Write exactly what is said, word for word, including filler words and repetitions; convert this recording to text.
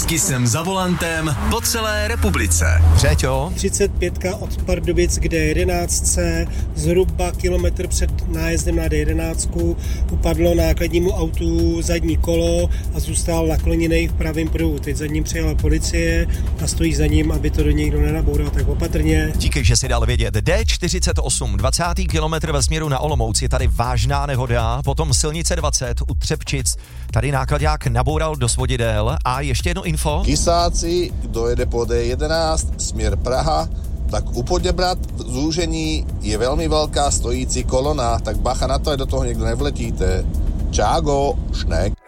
Pěšky jsem za volantem po celé republice. Řeťo. třicet pět od Pardubic k D jedenáct, zhruba kilometr před nájezdem na D jedenáct, upadlo nákladnímu autu zadní kolo a zůstal nakloněný v pravém pruhu. Teď za ním přijela policie a stojí za ním, aby to do někdo nenaboural, tak opatrně. Díky, že si dal vědět. D čtyřicet osm, dvacátý kilometr ve směru na Olomouc, je tady vážná nehoda, potom silnice dvacet u Třebčic, tady nákladák naboural do svodidel a ještě jedno info. Kisáci, kdo jede po D jedenáct, směr Praha, tak u Poděbrad v zúžení je velmi velká stojící kolona, tak bacha na to, aj do toho někdo nevletíte. Čágo, šnek.